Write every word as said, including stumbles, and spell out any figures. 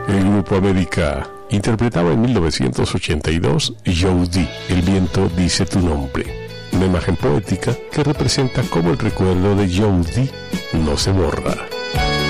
El grupo América interpretaba en mil novecientos ochenta y dos Joe Dee, El viento dice tu nombre, una imagen poética que representa cómo el recuerdo de Joe Dee no se borra.